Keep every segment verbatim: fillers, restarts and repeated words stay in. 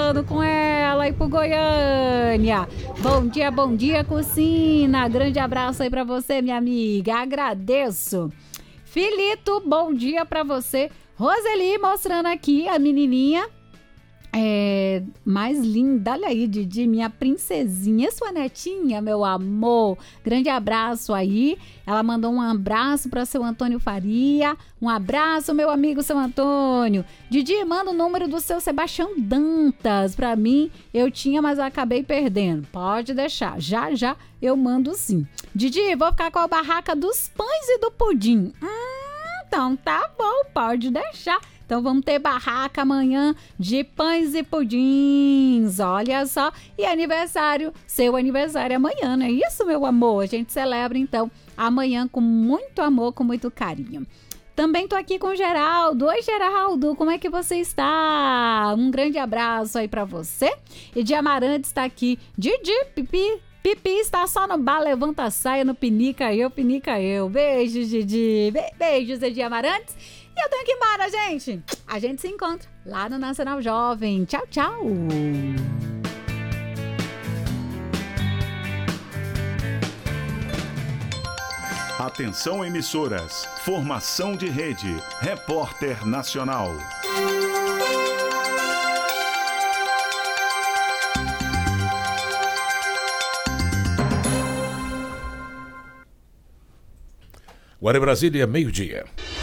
falando com ela e pro Goiânia. Bom dia, bom dia, Cucina. Grande abraço aí pra você, minha amiga. Agradeço. Filito, bom dia pra você. Roseli mostrando aqui a menininha é, mais linda. Olha aí, Didi, minha princesinha, sua netinha, meu amor. Grande abraço aí. Ela mandou um abraço para seu Antônio Faria. Um abraço, meu amigo seu Antônio. Didi, manda o número do seu Sebastião Dantas para mim. Eu tinha, mas acabei perdendo. Pode deixar. Já, já eu mando sim. Didi, vou ficar com a barraca dos pães e do pudim. Hum, então tá bom, pode deixar. Então vamos ter barraca amanhã de pães e pudins, olha só. E aniversário, seu aniversário amanhã, não é isso, meu amor? A gente celebra então amanhã com muito amor, com muito carinho. Também tô aqui com o Geraldo. Oi, Geraldo, como é que você está? Um grande abraço aí pra você. E de Amarante está aqui. Didi, Pipi. Pipi está só no bar, levanta a saia, no pinica eu, pinica eu. Beijos, Didi. Be- beijos, Didi Amarantes. E eu tenho que ir embora, gente. A gente se encontra lá no Nacional Jovem. Tchau, tchau. Atenção, emissoras. Formação de rede. Repórter Nacional. Agora em Brasília, meio-dia.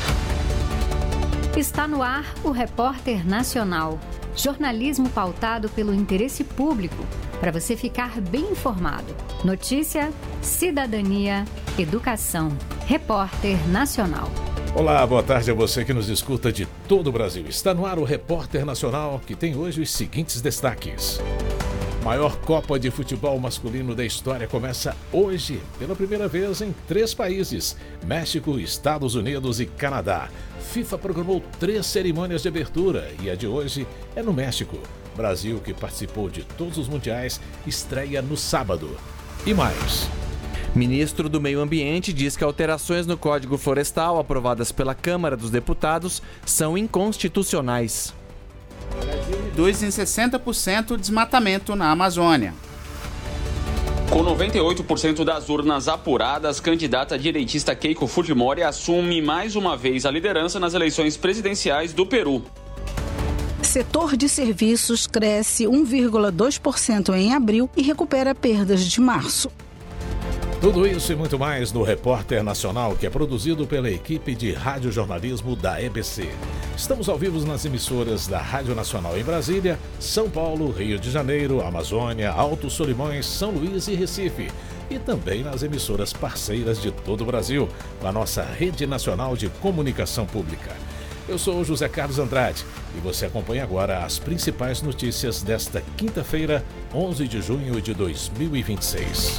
Está no ar o Repórter Nacional. Jornalismo pautado pelo interesse público, para você ficar bem informado. Notícia, cidadania, educação. Repórter Nacional. Olá, boa tarde a você que nos escuta de todo o Brasil. Está no ar o Repórter Nacional, que tem hoje os seguintes destaques. Maior Copa de Futebol masculino da história começa hoje, pela primeira vez em três países: México, Estados Unidos e Canadá. FIFA programou três cerimônias de abertura e a de hoje é no México. Brasil, que participou de todos os mundiais, estreia no sábado. E mais. Ministro do Meio Ambiente diz que alterações no Código Florestal aprovadas pela Câmara dos Deputados são inconstitucionais. Reduz em sessenta por cento o desmatamento na Amazônia. Com noventa e oito por cento das urnas apuradas, candidata direitista Keiko Fujimori assume mais uma vez a liderança nas eleições presidenciais do Peru. Setor de serviços cresce um vírgula dois por cento em abril e recupera perdas de março. Tudo isso e muito mais no Repórter Nacional, que é produzido pela equipe de radiojornalismo da E B C. Estamos ao vivo nas emissoras da Rádio Nacional em Brasília, São Paulo, Rio de Janeiro, Amazônia, Alto Solimões, São Luís e Recife. E também nas emissoras parceiras de todo o Brasil, com a nossa Rede Nacional de Comunicação Pública. Eu sou o José Carlos Andrade e você acompanha agora as principais notícias desta quinta-feira, onze de junho de dois mil e vinte e seis.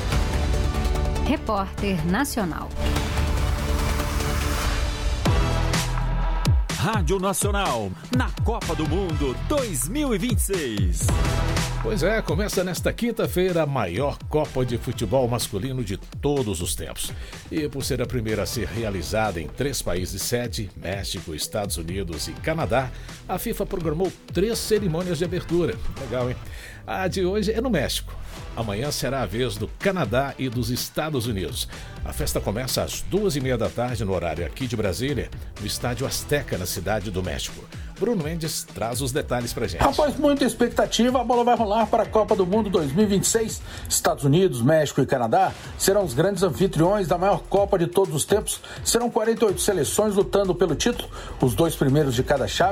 Repórter Nacional. Rádio Nacional, na Copa do Mundo dois mil e vinte e seis. Pois é, começa nesta quinta-feira a maior Copa de Futebol masculino de todos os tempos. E por ser a primeira a ser realizada em três países sede, México, Estados Unidos e Canadá, a FIFA programou três cerimônias de abertura. Legal, hein? A de hoje é no México. Amanhã será a vez do Canadá e dos Estados Unidos. A festa começa às duas e meia da tarde no horário aqui de Brasília, no Estádio Azteca, na Cidade do México. Bruno Mendes traz os detalhes pra gente. Após muita expectativa, a bola vai rolar para a Copa do Mundo dois mil e vinte e seis. Estados Unidos, México e Canadá serão os grandes anfitriões da maior Copa de todos os tempos. Serão quarenta e oito seleções lutando pelo título, os dois primeiros de cada chave